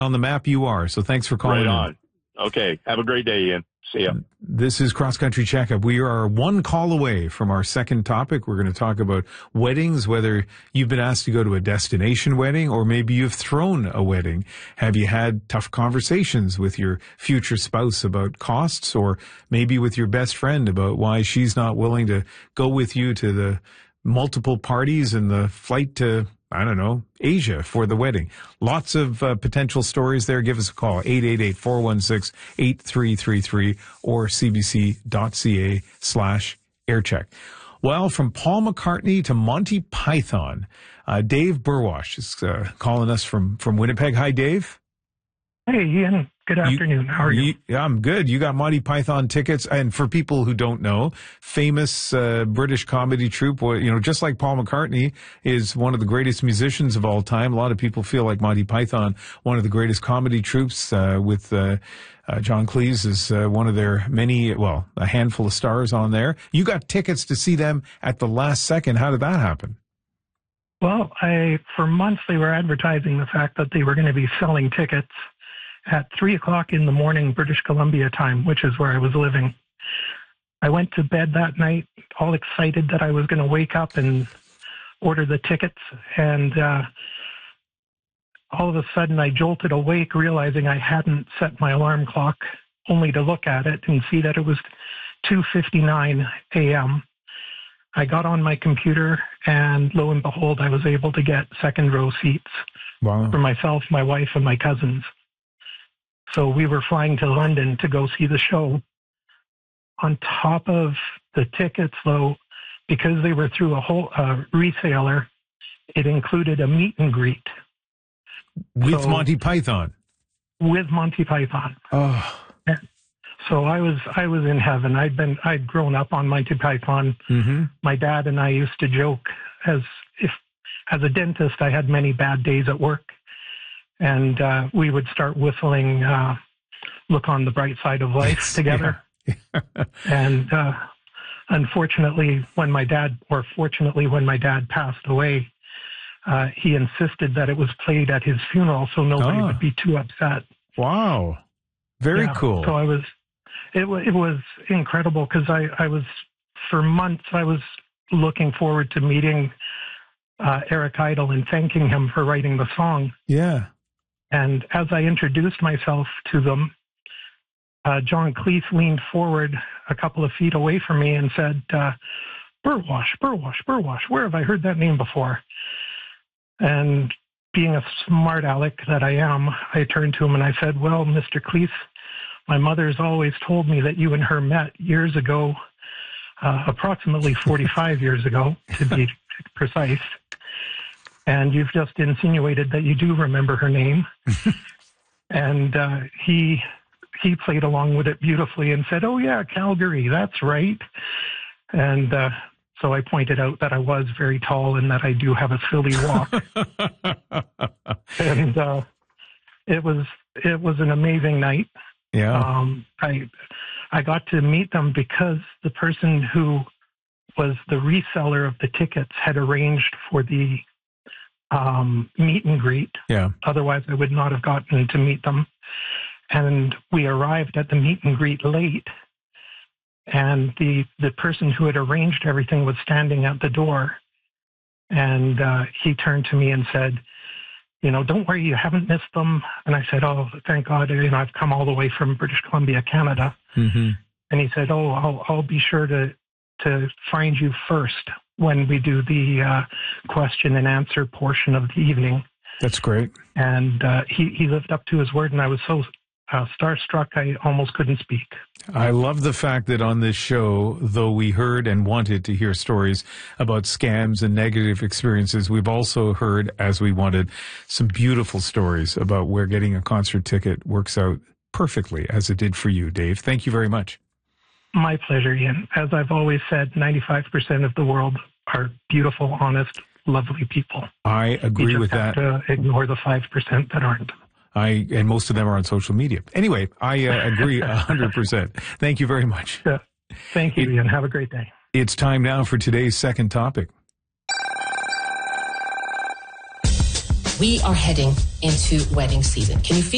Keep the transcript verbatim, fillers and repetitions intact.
on the map you are. So thanks for calling Right in. on. Okay. Have a great day, Ian. See ya. This is Cross Country Checkup. We are one call away from our second topic. We're going to talk about weddings, whether you've been asked to go to a destination wedding or maybe you've thrown a wedding. Have you had tough conversations with your future spouse about costs, or maybe with your best friend about why she's not willing to go with you to the multiple parties and the flight to, I don't know, Asia for the wedding? Lots of uh, potential stories there. Give us a call, eight eight eight, four one six, eight three three three or cbc.ca slash aircheck. Well, from Paul McCartney to Monty Python, uh, Dave Burwash is uh, calling us from, from Winnipeg. Hi, Dave. Hey, Ian. Good afternoon. You, How are you? you? I'm good. You got Monty Python tickets. And for people who don't know, famous uh, British comedy troupe, you know, just like Paul McCartney is one of the greatest musicians of all time. A lot of people feel like Monty Python, one of the greatest comedy troupes uh, with uh, uh, John Cleese is uh, one of their many, well, a handful of stars on there. You got tickets to see them at the last second. How did that happen? Well, I for months they were advertising the fact that they were going to be selling tickets at three o'clock in the morning, British Columbia time, which is where I was living. I went to bed that night all excited that I was going to wake up and order the tickets. And uh, all of a sudden I jolted awake, realizing I hadn't set my alarm clock, only to look at it and see that it was two fifty-nine a.m. I got on my computer, and lo and behold, I was able to get second row seats Wow. for myself, my wife, and my cousins. So we were flying to London to go see the show. On top of the tickets, though, because they were through a whole uh, reseller, it included a meet and greet. With So- Monty Python. with Monty Python. Oh. So I was I was in heaven. I'd been I'd grown up on Monty Python. Mm-hmm. My dad and I used to joke, as if as a dentist I had many bad days at work, and uh, we would start whistling uh, "Look on the Bright Side of Life" Yes, together. yeah. And uh, unfortunately, when my dad, or fortunately, when my dad passed away, uh, he insisted that it was played at his funeral so nobody Ah. would be too upset. Wow. Very Yeah, cool. So I was, it, wa- it was incredible because I, I was, for months, I was looking forward to meeting uh, Eric Idle and thanking him for writing the song. Yeah. And as I introduced myself to them, uh, John Cleese leaned forward a couple of feet away from me and said, uh, Burwash, Burwash, Burwash, where have I heard that name before? And being a smart aleck that I am, I turned to him and I said, well, Mister Cleese, my mother's always told me that you and her met years ago, uh, approximately forty-five years ago, to be precise. And you've just insinuated that you do remember her name. And uh, he he played along with it beautifully and said, oh, yeah, Calgary, that's right. And uh, so I pointed out that I was very tall and that I do have a silly walk. And uh, it was it was an amazing night. Yeah. Um, I I got to meet them because the person who was the reseller of the tickets had arranged for the um, meet and greet. Yeah. Otherwise, I would not have gotten to meet them. And we arrived at the meet and greet late. And the, the person who had arranged everything was standing at the door. And uh, he turned to me and said, you know, don't worry, you haven't missed them. And I said, oh, thank God, you know, I've come all the way from British Columbia, Canada. Mm-hmm. And he said, oh, I'll, I'll be sure to, to find you first when we do the uh, question and answer portion of the evening. That's great. And uh, he, he lived up to his word, and I was so uh, starstruck I almost couldn't speak. I love the fact that on this show, though we heard and wanted to hear stories about scams and negative experiences, we've also heard, as we wanted, some beautiful stories about where getting a concert ticket works out perfectly, as it did for you, Dave. Thank you very much. My pleasure, Ian. As I've always said, ninety-five percent of the world are beautiful, honest, lovely people. I agree you just with have that. to ignore the five percent that aren't. I and most of them are on social media. Anyway, I uh, agree one hundred percent. Thank you very much. Yeah. Thank you, It- Ian. Have a great day. It's time now for today's second topic. We are heading into wedding season. Can you feel